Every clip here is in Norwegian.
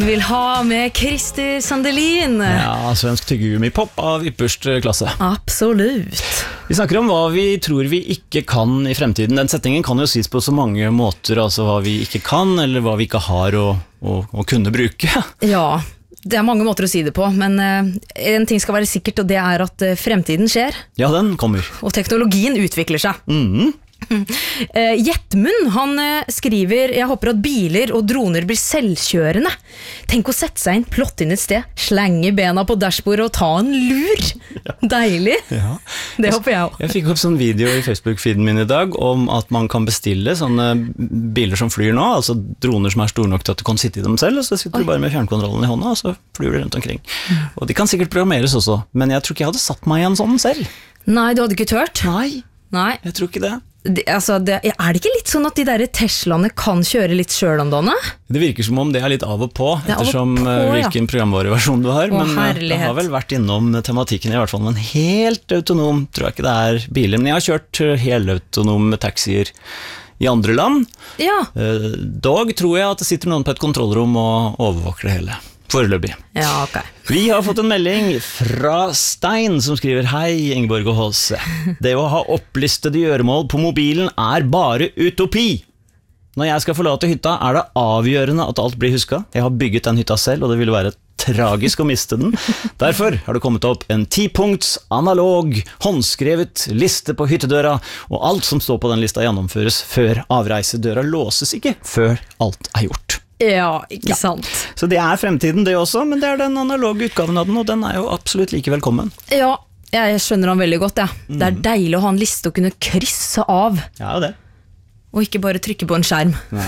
Vil ha med Christer Sandelin. Ja, svensk tyggegummi-pop av ypperste klasse. Absolutt. Vi snakker om hva vi tror vi ikke kan i fremtiden. Den settingen kan jo sies på så mange måter, altså hva vi ikke kan, eller hva vi ikke har å kunne bruke. Ja, det er mange måter å si det på, men en ting skal være sikkert, og det er at fremtiden skjer. Ja, den kommer. Og teknologien utvikler seg. Mhm. Jetmund, han skriver: jeg håper at biler og droner blir selvkjørende. Tenk å sette seg inn, plotte inn et sted, slenge bena på dashbordet og ta en lur. Deilig. Ja. Det håper jeg også. Jeg fikk opp sånn video i Facebook-feeden min i dag om at man kan bestille sånne biler som flyr nå, altså droner som er store nok til at du kan sitte i dem selv, og så sitter du bare med fjernkontrollen i hånda, og så flyr du rundt omkring. Og de kan sikkert programmeres også, men jeg tror ikke jeg hadde satt meg i en sånn selv. Nei, du hadde ikke tørt? Nei. Jeg tror ikke det. Er det ikke litt sånn at de der Teslaene kan kjøre litt selv om dagen? Det virker som om det er litt av og på, ettersom hvilken programvareversjon du har, men det har vel vært innom tematikken i hvert fall, men helt autonom tror jeg ikke det er biler, men jeg har kjørt helautonome taxier i andre land. Ja. Dog tror jeg at det sitter noen på et kontrollrom og overvåker det hele. Foreløpig. Ja, ok. Vi har fått en melding fra Stein som skriver: hei Ingeborg og Håse. Det å ha opplistede gjøremål på mobilen er bare utopi. Når jeg skal forlate hytta er det avgjørende at alt blir husket. Jeg har bygget den hytta selv, og det ville være tragisk å miste den. Derfor har det kommet opp en 10-punkts analog, håndskrevet liste på hyttedøra, og alt som står på den lista gjennomføres før avreise. Døra låses ikke før alt er gjort. Ja, ikke sant. Så det er fremtiden det også, men det er den analoge utgaven av den, og den er jo absolutt like velkommen. Ja, jeg skjønner han veldig godt, ja. Det er deilig å ha en liste å kunne krysse av. Ja, det. Og ikke bare trykke på en skjerm. Nei.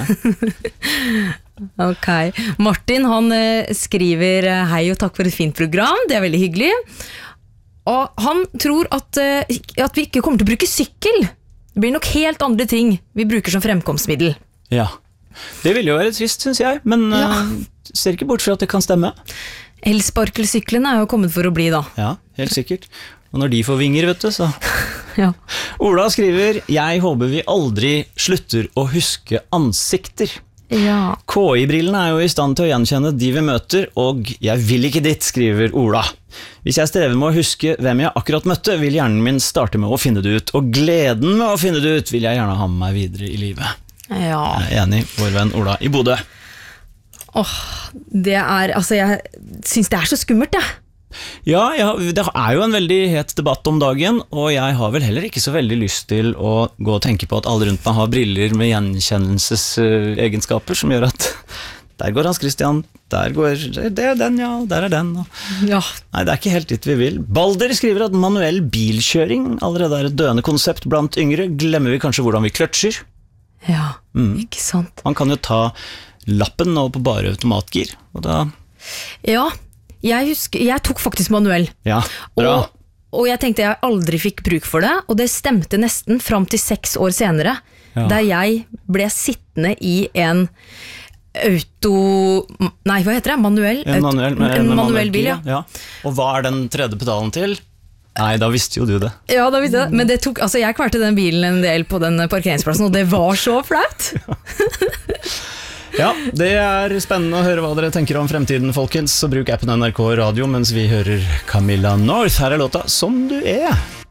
Ok. Martin, han skriver: hei og takk for et fint program, det er veldig hyggelig. Og han tror at vi ikke kommer til å bruke sykkel. Det blir nok helt andre ting vi bruker som fremkomstmiddel. Ja. Det vil jo være trist, synes jeg, men ser ikke bort fra at det kan stemme. Elsparkelsyklene er jo kommet for å bli da. Ja, helt sikkert. Og når de får vinger, vet du, så... Ja. Ola skriver: jeg håper vi aldri slutter å huske ansikter. Ja. KI-brillene er jo i stand til å gjenkjenne de vi møter, og jeg vil ikke dit, skriver Ola. Hvis jeg strever med å huske hvem jeg akkurat møtte, vil hjernen min starte med å finne det ut, og gleden med å finne det ut vil jeg gjerne ha med meg videre i livet. Ja. Jeg er enig, vår venn Ola i Bodø. Det er, altså jeg synes det er så skummelt, ja. Ja, det er jo en veldig het debatt om dagen, og jeg har vel heller ikke så veldig lyst til å gå og tenke på at alle rundt meg har briller med gjenkjennelsesegenskaper som gjør at der går Hans Christian, der er den, ja, der er den. Ja. Nei, det er ikke helt dit vi vil. Balder skriver at manuell bilkjøring allerede er et døende konsept blant yngre. Glemmer vi kanskje hvordan vi kløtsjer? Ja, ikke sant. Man kan jo ta lappen nå på bare automatgir, og da... Ja, jeg tok faktisk manuell. Ja, bra. Og jeg tenkte jeg aldri fikk bruk for det, og det stemte nesten fram til 6 år senere, da jeg ble sittende i en hva heter det? En manuell bil, ja. Og hva er den tredje pedalen til? Nei, da visste jo du det. Ja, da visste jeg det. Men det tok, altså jeg kvarte den bilen en del på den parkeringsplassen, og det var så flaut. Ja, det er spennende å høre hva dere tenker om fremtiden, folkens. Så bruk appen NRK Radio mens vi hører Camilla North. Her er låta Som du er.